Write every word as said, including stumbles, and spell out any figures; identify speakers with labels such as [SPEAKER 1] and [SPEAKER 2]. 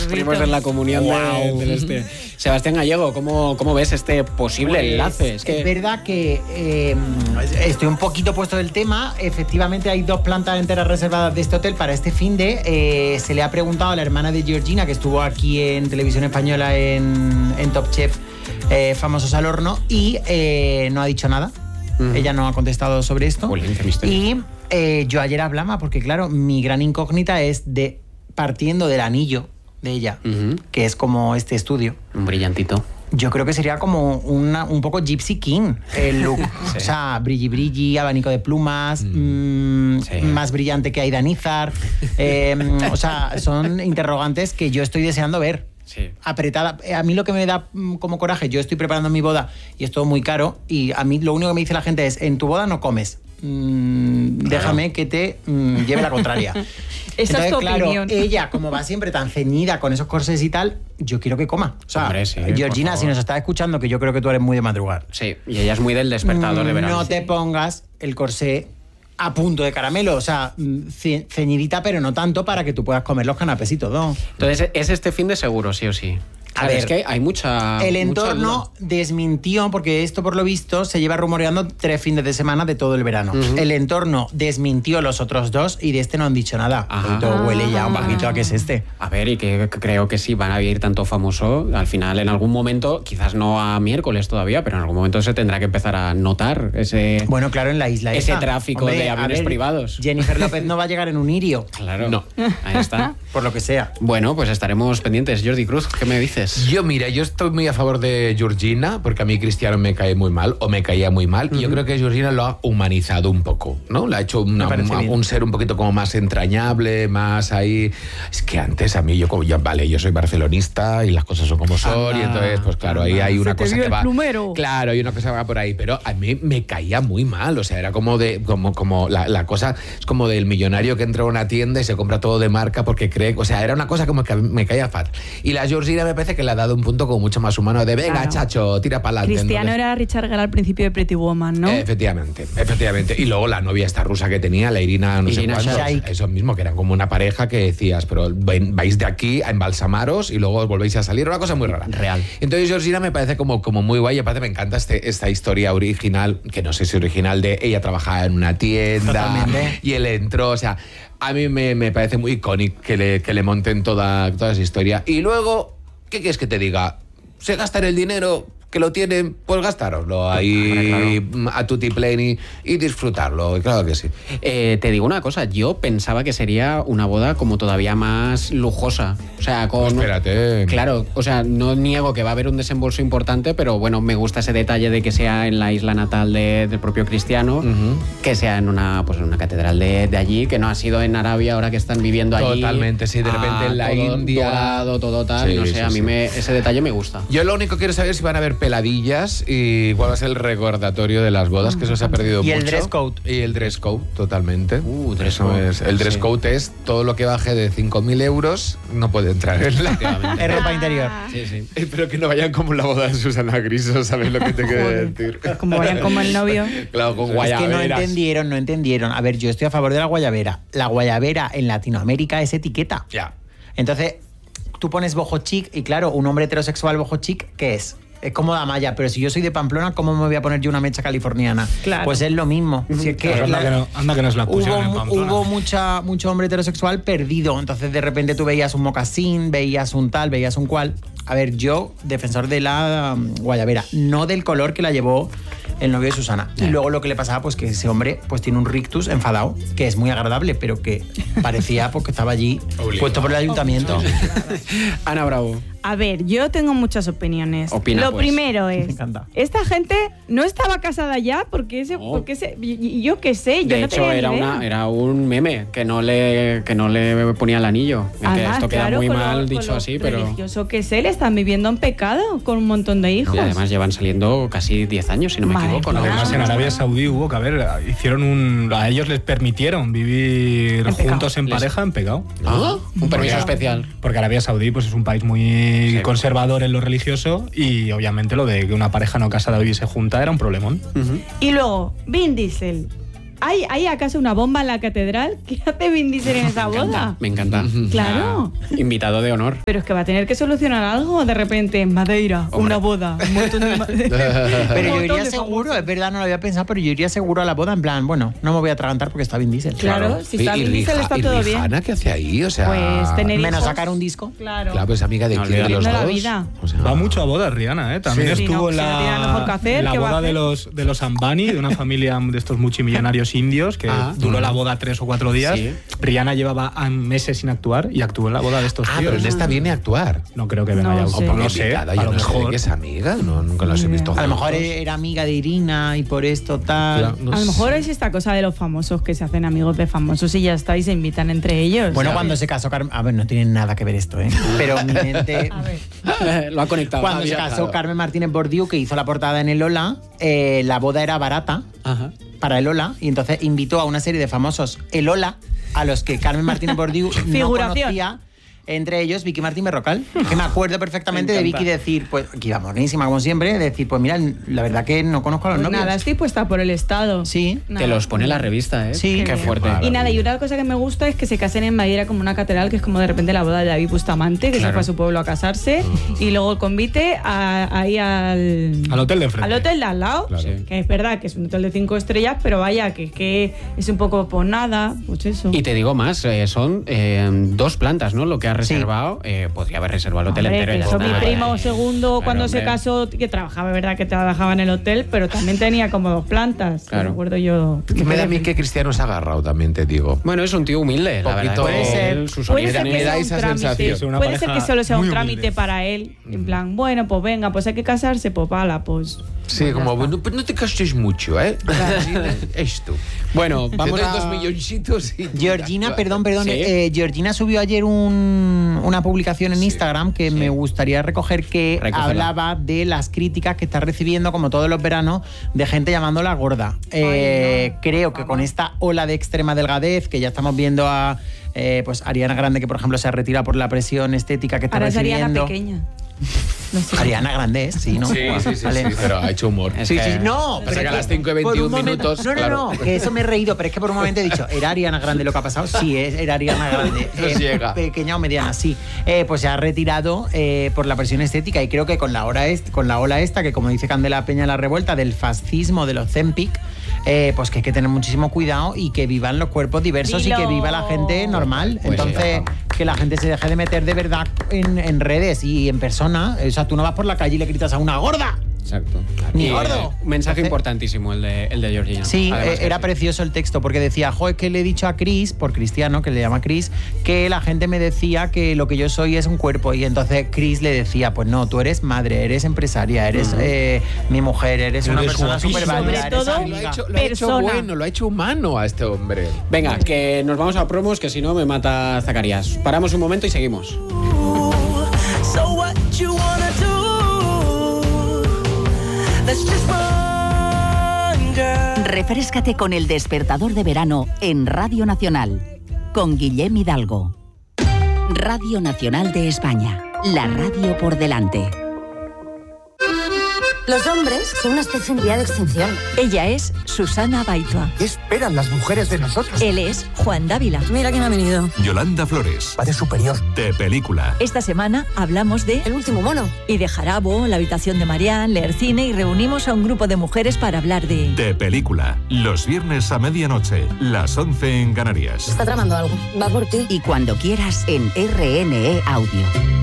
[SPEAKER 1] primos en la comunión wow. de, del este. Sebastián Gallego, ¿cómo, cómo ves este posible
[SPEAKER 2] pues,
[SPEAKER 1] enlace? Es, que...
[SPEAKER 2] es verdad que eh, estoy un poquito puesto del tema. Efectivamente hay dos plantas enteras reservadas de este hotel para este finde. Eh, se le ha preguntado a la hermana de Georgina, que estuvo aquí en Televisión Española en, en Top Chef, eh, Famosos al Horno, y eh, no ha dicho nada. Mm. Ella no ha contestado sobre esto.
[SPEAKER 1] Jolín, qué misterio.
[SPEAKER 2] Y eh, yo ayer hablaba, porque claro, mi gran incógnita es de partiendo del anillo de ella, uh-huh. que es como este estudio.
[SPEAKER 1] Un brillantito.
[SPEAKER 2] Yo creo que sería como una, un poco Gypsy King el look. Sí. O sea, brilli brilli, abanico de plumas, mm. Mm, sí. más brillante que Aida Nízar. Eh, o sea, son interrogantes que yo estoy deseando ver. Sí. Apretada. A mí lo que me da como coraje, yo estoy preparando mi boda y es todo muy caro, y a mí lo único que me dice la gente es: en tu boda no comes. Mm, claro. Déjame que te mm, lleve la contraria.
[SPEAKER 3] Esa
[SPEAKER 2] Entonces,
[SPEAKER 3] es tu
[SPEAKER 2] claro,
[SPEAKER 3] opinión.
[SPEAKER 2] Ella, como va siempre tan ceñida con esos corsés y tal, yo quiero que coma. O sea,
[SPEAKER 1] Hombre, sí,
[SPEAKER 2] Georgina, si nos estás escuchando, que yo creo que tú eres muy de madrugar.
[SPEAKER 1] Sí, y ella es muy del despertador de verano.
[SPEAKER 2] No te pongas el corsé a punto de caramelo, o sea, ce- ceñidita, pero no tanto para que tú puedas comer los canapés y todo.
[SPEAKER 1] Entonces, es este fin de seguro, sí o sí. A
[SPEAKER 2] Claro,
[SPEAKER 1] ver,
[SPEAKER 2] es
[SPEAKER 1] que hay mucha.
[SPEAKER 2] El entorno
[SPEAKER 1] mucha
[SPEAKER 2] desmintió, porque esto por lo visto se lleva rumoreando tres fines de semana de todo el verano. Uh-huh. El entorno desmintió los otros dos y de este no han dicho nada. Todo huele ya un poquito a que es este.
[SPEAKER 1] A ver, y que creo que sí van a ir tanto famoso. Al final, en algún momento, quizás no a miércoles todavía, pero en algún momento se tendrá que empezar a notar ese.
[SPEAKER 2] Bueno, claro, en la isla
[SPEAKER 1] ese
[SPEAKER 2] esa.
[SPEAKER 1] tráfico
[SPEAKER 2] Hombre,
[SPEAKER 1] de aviones
[SPEAKER 2] ver,
[SPEAKER 1] privados.
[SPEAKER 2] Jennifer López no va a llegar en un irio.
[SPEAKER 1] Claro. No. Ahí está.
[SPEAKER 2] Por lo que sea.
[SPEAKER 1] Bueno, pues estaremos pendientes. Jordi Cruz, ¿qué me dices?
[SPEAKER 4] Yo, mira, yo estoy muy a favor de Georgina, porque a mí Cristiano me cae muy mal, o me caía muy mal, uh-huh. y yo creo que Georgina lo ha humanizado un poco, ¿no? Le ha hecho una, un, un ser un poquito como más entrañable, más ahí. Es que antes a mí, yo, yo vale, yo soy barcelonista y las cosas son como son, anda, y entonces, pues claro, ahí hay una cosa que va.
[SPEAKER 3] Plumero.
[SPEAKER 4] Claro, hay una cosa que va por ahí, pero a mí me caía muy mal, o sea, era como de, como, como la, la cosa, es como del millonario que entra a una tienda y se compra todo de marca porque cree, o sea, era una cosa como que me caía fatal. Y la Georgina me parece que le ha dado un punto como mucho más humano de venga, claro. chacho, tira para adelante.
[SPEAKER 3] Cristiano
[SPEAKER 4] Entonces,
[SPEAKER 3] era Richard Gere al principio de Pretty Woman, ¿no?
[SPEAKER 4] Efectivamente, efectivamente. Y luego la novia esta rusa que tenía, la Irina, no Irina sé cuánto, eso mismo, que eran como una pareja que decías, pero vais de aquí a embalsamaros y luego volvéis a salir, una cosa muy rara.
[SPEAKER 1] Real.
[SPEAKER 4] Entonces Georgina me parece como, como muy guay, y aparte me encanta este, esta historia original, que no sé si original, de ella trabajaba en una tienda. Totalmente. Y él entró, o sea, a mí me, me parece muy icónico que le, que le monten toda, toda esa historia. Y luego, ¿qué quieres que te diga? Se gastan el dinero que lo tienen, pues gastároslo ahí claro. a tutti pleni y disfrutarlo, claro que sí.
[SPEAKER 1] Eh, te digo una cosa, yo pensaba que sería una boda como todavía más lujosa, o sea, con...
[SPEAKER 4] Pues espérate.
[SPEAKER 1] Claro, o sea, no niego que va a haber un desembolso importante, pero bueno, me gusta ese detalle de que sea en la isla natal de, del propio Cristiano, uh-huh. que sea en una, pues en una catedral de, de allí, que no ha sido en Arabia ahora que están viviendo allí.
[SPEAKER 4] Totalmente, sí, de repente ah, en la
[SPEAKER 1] todo
[SPEAKER 4] India.
[SPEAKER 1] Dorado, todo tal, sí, no sé, sí, a mí
[SPEAKER 4] sí.
[SPEAKER 1] me, ese detalle me gusta.
[SPEAKER 4] Yo lo único que quiero saber es si van a haber peladillas y cuál va a ser el recordatorio de las bodas, que eso se ha perdido
[SPEAKER 2] y
[SPEAKER 4] mucho.
[SPEAKER 2] Y el dress code.
[SPEAKER 4] Y el dress code, totalmente.
[SPEAKER 1] Uh, dress code.
[SPEAKER 4] Es, el dress sí. code es todo lo que baje de cinco mil euros no puede entrar en la...
[SPEAKER 2] Es ropa interior.
[SPEAKER 1] Sí, sí.
[SPEAKER 4] Pero que no vayan como la boda de Susana Griso, ¿sabes lo que te quiero decir?
[SPEAKER 3] Como vayan como el novio.
[SPEAKER 4] Claro, con guayaberas.
[SPEAKER 2] Es que no entendieron, no entendieron. A ver, yo estoy a favor de la guayabera. La guayabera en Latinoamérica es etiqueta.
[SPEAKER 4] Ya.
[SPEAKER 2] Entonces, tú pones boho chic y claro, un hombre heterosexual boho chic, ¿qué es? Es como la malla, pero si yo soy de Pamplona, ¿cómo me voy a poner yo una mecha californiana?
[SPEAKER 3] Claro.
[SPEAKER 2] Pues es lo mismo. Si es que
[SPEAKER 5] claro, anda,
[SPEAKER 2] la,
[SPEAKER 5] que no, anda que nos la pusieron
[SPEAKER 2] hubo,
[SPEAKER 5] en Pamplona.
[SPEAKER 2] Hubo mucha, mucho hombre heterosexual perdido, entonces de repente tú veías un mocasín, veías un tal, veías un cual. A ver, yo, defensor de la um, guayabera, no del color que la llevó el novio de Susana. Y luego lo que le pasaba, pues que ese hombre pues tiene un rictus enfadado, que es muy agradable, pero que parecía porque estaba allí obligado. Puesto por el ayuntamiento.
[SPEAKER 1] Ana Bravo.
[SPEAKER 3] A ver, yo tengo muchas opiniones.
[SPEAKER 1] Opina,
[SPEAKER 3] Lo
[SPEAKER 1] pues.
[SPEAKER 3] primero es,
[SPEAKER 2] Me encanta.
[SPEAKER 3] esta gente no estaba casada ya porque ese,
[SPEAKER 1] No.
[SPEAKER 3] porque ese, y- y yo qué sé, yo
[SPEAKER 1] De
[SPEAKER 3] no
[SPEAKER 1] hecho,
[SPEAKER 3] tenía
[SPEAKER 1] era,
[SPEAKER 3] ni idea.
[SPEAKER 1] una, era un meme que no le, que no le ponía el anillo. Es que
[SPEAKER 3] Además,
[SPEAKER 1] esto queda
[SPEAKER 3] claro,
[SPEAKER 1] muy
[SPEAKER 3] con
[SPEAKER 1] mal
[SPEAKER 3] lo-
[SPEAKER 1] dicho
[SPEAKER 3] con lo
[SPEAKER 1] así, pero...
[SPEAKER 3] religioso que sé, le están viviendo en pecado con un montón de hijos.
[SPEAKER 1] Y además llevan saliendo casi diez años, si no me
[SPEAKER 3] Madre
[SPEAKER 1] equivoco. ¿no?
[SPEAKER 3] mía.
[SPEAKER 5] Además, en Arabia Saudí hubo que, a ver, hicieron un... A ellos les permitieron vivir
[SPEAKER 3] En pecado.
[SPEAKER 5] juntos en
[SPEAKER 1] Les-
[SPEAKER 5] pareja en pecado.
[SPEAKER 1] Ah, un permiso
[SPEAKER 5] Porque-
[SPEAKER 1] especial.
[SPEAKER 5] Porque Arabia Saudí pues, es un país muy
[SPEAKER 1] Sí.
[SPEAKER 5] conservador en lo religioso y obviamente lo de que una pareja no casada viviese junta era un problemón.
[SPEAKER 1] Uh-huh.
[SPEAKER 3] Y luego, Vin Diesel. ¿Hay, ¿Hay acaso una bomba en la catedral? ¿Qué hace Vin Diesel en esa boda?
[SPEAKER 1] Me encanta.
[SPEAKER 3] Claro.
[SPEAKER 1] Ah, invitado de honor.
[SPEAKER 3] Pero es que va a tener que solucionar algo de repente en Madeira,
[SPEAKER 1] Hombre.
[SPEAKER 3] una boda, un montón de ma-
[SPEAKER 2] Pero yo
[SPEAKER 3] un montón
[SPEAKER 2] iría
[SPEAKER 3] de
[SPEAKER 2] seguro,
[SPEAKER 3] famosos.
[SPEAKER 2] es verdad, no lo había pensado, pero yo iría seguro a la boda en plan, bueno, no me voy a atragantar porque está Vin Diesel.
[SPEAKER 3] Claro, si está
[SPEAKER 4] Y- y
[SPEAKER 3] Vin Diesel
[SPEAKER 4] Rija-
[SPEAKER 3] está
[SPEAKER 4] y
[SPEAKER 3] todo bien.
[SPEAKER 4] Rihanna, ¿qué hace ahí? O sea,
[SPEAKER 3] Pues tener
[SPEAKER 2] Menos
[SPEAKER 3] hijos.
[SPEAKER 2] sacar un disco.
[SPEAKER 3] Claro.
[SPEAKER 4] Claro, pues amiga de
[SPEAKER 1] No,
[SPEAKER 4] quién de
[SPEAKER 1] olvídate.
[SPEAKER 4] los
[SPEAKER 3] De la
[SPEAKER 4] dos.
[SPEAKER 3] vida.
[SPEAKER 4] O sea,
[SPEAKER 5] Va mucho a bodas, Rihanna, ¿eh? También
[SPEAKER 3] Sí.
[SPEAKER 5] estuvo
[SPEAKER 3] Sí, no,
[SPEAKER 5] en
[SPEAKER 3] si no tiene
[SPEAKER 5] la,
[SPEAKER 3] nada mejor que hacer,
[SPEAKER 5] la
[SPEAKER 3] ¿qué va a
[SPEAKER 5] boda de
[SPEAKER 3] hacer?
[SPEAKER 5] los, de los Ambani, de una familia de estos multimillonarios indios, que
[SPEAKER 1] Ah.
[SPEAKER 5] duró la boda tres o cuatro días.
[SPEAKER 1] Sí.
[SPEAKER 5] Rihanna llevaba a- meses sin actuar y actuó en la boda de estos
[SPEAKER 4] Ah,
[SPEAKER 5] tíos.
[SPEAKER 4] pero en esta viene a actuar.
[SPEAKER 5] No creo que venga
[SPEAKER 3] No
[SPEAKER 5] ya.
[SPEAKER 3] sé.
[SPEAKER 5] O
[SPEAKER 4] Porque
[SPEAKER 5] no sé,
[SPEAKER 4] invitada,
[SPEAKER 5] a
[SPEAKER 4] yo
[SPEAKER 5] lo
[SPEAKER 4] no sé de
[SPEAKER 5] mejor.
[SPEAKER 4] qué es amiga, no, nunca las he visto
[SPEAKER 2] A lo
[SPEAKER 4] juntos.
[SPEAKER 2] mejor era amiga de Irina y por esto tal.
[SPEAKER 4] Claro, no
[SPEAKER 3] A lo
[SPEAKER 4] sé.
[SPEAKER 3] mejor es esta cosa de los famosos que se hacen amigos de famosos y ya está y se invitan entre ellos.
[SPEAKER 2] Bueno,
[SPEAKER 3] ¿sabes?
[SPEAKER 2] cuando se casó Carmen... A ver, no tiene nada que ver esto, ¿eh? Pero mi mente...
[SPEAKER 3] A ver.
[SPEAKER 1] Lo ha conectado.
[SPEAKER 2] Cuando
[SPEAKER 1] ha
[SPEAKER 2] se
[SPEAKER 1] viajado.
[SPEAKER 2] casó Carmen Martínez Bordiú, que hizo la portada en el Lola, eh, la boda era barata
[SPEAKER 1] Ajá.
[SPEAKER 2] para el Lola y entonces invitó a una serie de famosos el Lola a los que Carmen Martínez Bordiú no
[SPEAKER 3] Figuración.
[SPEAKER 2] conocía. Entre ellos Vicky Martín Berrocal, que me acuerdo perfectamente
[SPEAKER 1] Me
[SPEAKER 2] de
[SPEAKER 1] encanta.
[SPEAKER 2] Vicky decir, pues, que iba monísima como siempre, decir, pues mira, la verdad que no conozco a los
[SPEAKER 3] Pues
[SPEAKER 2] novios.
[SPEAKER 3] nada, estoy puesta por el Estado.
[SPEAKER 2] Sí.
[SPEAKER 3] Nada.
[SPEAKER 1] Te los pone la revista, ¿eh?
[SPEAKER 2] Sí.
[SPEAKER 1] Qué
[SPEAKER 3] Qué
[SPEAKER 1] fuerte.
[SPEAKER 3] Y nada, y una cosa que me gusta es que se casen en Madeira como una catedral, que es como de repente la boda de David Bustamante, que se
[SPEAKER 1] Claro.
[SPEAKER 3] fue a su pueblo a casarse, y luego el convite a- ahí al...
[SPEAKER 5] Al hotel de enfrente.
[SPEAKER 3] Al hotel de al lado,
[SPEAKER 4] Claro.
[SPEAKER 1] Sí.
[SPEAKER 3] que es verdad que es un hotel de cinco estrellas, pero vaya, que, que es un poco por nada, pues eso.
[SPEAKER 1] Y te digo más, eh, son eh, dos plantas, ¿no? Lo que ha reservado. Eh, podría haber reservado el hotel
[SPEAKER 3] Hombre,
[SPEAKER 1] entero. y
[SPEAKER 3] que
[SPEAKER 1] ya
[SPEAKER 3] eso mi
[SPEAKER 1] está.
[SPEAKER 3] primo segundo
[SPEAKER 1] Claro,
[SPEAKER 3] cuando se
[SPEAKER 1] hombre.
[SPEAKER 3] casó, que trabajaba, verdad que trabajaba en el hotel, pero también tenía como dos plantas.
[SPEAKER 1] Claro.
[SPEAKER 3] Me acuerdo yo.
[SPEAKER 4] Que me da a mí que Cristiano se ha agarrado, también te digo.
[SPEAKER 1] Bueno, es un tío humilde, la
[SPEAKER 4] Poquito-
[SPEAKER 1] verdad.
[SPEAKER 4] Puede
[SPEAKER 1] que
[SPEAKER 2] ser.
[SPEAKER 1] él, sus
[SPEAKER 3] Puede ser
[SPEAKER 1] orígenes-
[SPEAKER 3] que
[SPEAKER 4] me da
[SPEAKER 3] sea un
[SPEAKER 4] esa
[SPEAKER 3] trámite.
[SPEAKER 4] sensación.
[SPEAKER 5] Es una
[SPEAKER 3] Puede ser
[SPEAKER 5] pareja
[SPEAKER 3] que solo sea un
[SPEAKER 5] muy
[SPEAKER 3] trámite
[SPEAKER 5] humilde.
[SPEAKER 3] para él. En plan, bueno, pues venga, pues hay que casarse, pues pala, pues.
[SPEAKER 4] Sí,
[SPEAKER 3] pues ya
[SPEAKER 4] como,
[SPEAKER 3] está.
[SPEAKER 4] bueno, pues no te gastes mucho, ¿eh? Esto.
[SPEAKER 1] Bueno, vamos
[SPEAKER 4] Tendrás
[SPEAKER 1] a...
[SPEAKER 4] dos milloncitos y...
[SPEAKER 2] Georgina, perdón, perdón.
[SPEAKER 1] Sí.
[SPEAKER 2] eh, Georgina subió ayer un- una publicación en Instagram que me gustaría recoger que
[SPEAKER 1] Recógela.
[SPEAKER 2] hablaba de las críticas que está recibiendo, como todos los veranos, de gente llamándola gorda. Eh,
[SPEAKER 3] no,
[SPEAKER 2] creo que con esta ola de extrema delgadez, que ya estamos viendo a eh, pues Ariana Grande, que por ejemplo se ha retirado por la presión estética que está
[SPEAKER 3] Ahora es Ariana
[SPEAKER 2] recibiendo.
[SPEAKER 3] pequeña. No sé.
[SPEAKER 2] Ariana Grande es, sí, ¿no?
[SPEAKER 4] Sí, sí, sí,
[SPEAKER 2] Vale.
[SPEAKER 4] sí, pero ha hecho humor.
[SPEAKER 1] Es
[SPEAKER 2] Sí,
[SPEAKER 1] que-
[SPEAKER 2] sí, no.
[SPEAKER 4] Pasa que a
[SPEAKER 2] es
[SPEAKER 4] las cinco y
[SPEAKER 2] por un
[SPEAKER 4] veintiún
[SPEAKER 2] momento-
[SPEAKER 4] minutos,
[SPEAKER 2] No, no,
[SPEAKER 4] claro.
[SPEAKER 2] no, que eso me he reído, pero es que por un momento he dicho, ¿era Ariana Grande lo que ha pasado? Sí, es, era Ariana Grande.
[SPEAKER 4] Nos llega.
[SPEAKER 2] Pequeña o mediana, sí. Eh, pues se ha retirado eh, por la presión estética y creo que con la, hora est con la ola esta, que como dice Candela Peña la revuelta, del fascismo de los Zempic, eh, pues que hay que tener muchísimo cuidado y que vivan los cuerpos diversos
[SPEAKER 3] Dilo.
[SPEAKER 2] y que viva la gente normal.
[SPEAKER 1] Pues
[SPEAKER 2] Entonces, que la gente se deje de meter de verdad en, en redes y en persona. O sea, tú no vas por la calle y le gritas a una gorda.
[SPEAKER 1] Exacto.
[SPEAKER 2] Ni
[SPEAKER 1] Y,
[SPEAKER 2] gordo.
[SPEAKER 1] eh, un mensaje
[SPEAKER 2] Entonces-
[SPEAKER 1] importantísimo el de, el de Georgina.
[SPEAKER 2] Sí,
[SPEAKER 1] Además
[SPEAKER 2] eh,
[SPEAKER 1] que
[SPEAKER 2] era
[SPEAKER 1] sí.
[SPEAKER 2] precioso el texto porque decía, jo, es que le he dicho a Chris, por Cristiano, que le llama Chris, que la gente me decía que lo que yo soy es un cuerpo. Y entonces Chris le decía, pues no, tú eres madre, eres empresaria, eres eh, mi mujer, eres una
[SPEAKER 5] Eres
[SPEAKER 2] persona
[SPEAKER 5] guapísima.
[SPEAKER 2] súper válida,
[SPEAKER 3] Sobre
[SPEAKER 2] eres
[SPEAKER 3] todo-
[SPEAKER 2] amiga.
[SPEAKER 4] Lo ha hecho, lo ha hecho
[SPEAKER 3] Persona.
[SPEAKER 4] bueno, lo ha hecho humano a este hombre.
[SPEAKER 1] Venga, que nos vamos a promos, que si no me mata Zacarías. Paramos un momento y seguimos.
[SPEAKER 6] So what you wanna do? Let's just run, girl.
[SPEAKER 7] Refréscate con el despertador de verano en Radio Nacional, con Guillem Hidalgo. Radio Nacional de España, la radio por delante.
[SPEAKER 8] Los hombres son una especie en vía de extinción.
[SPEAKER 9] Ella es Susana Baitua.
[SPEAKER 10] ¿Qué esperan las mujeres de nosotros?
[SPEAKER 9] Él es Juan Dávila.
[SPEAKER 8] Mira quién ha venido.
[SPEAKER 11] Yolanda Flores,
[SPEAKER 10] Padre superior.
[SPEAKER 11] de Película.
[SPEAKER 9] Esta semana hablamos de
[SPEAKER 8] El último mono.
[SPEAKER 9] y de Jarabo, La habitación de Marianne, leer cine y reunimos a un grupo de mujeres para hablar de...
[SPEAKER 11] De Película. Los viernes a medianoche, las once en Canarias.
[SPEAKER 8] Está tramando algo. Va por ti.
[SPEAKER 7] Y cuando quieras en R N E Audio.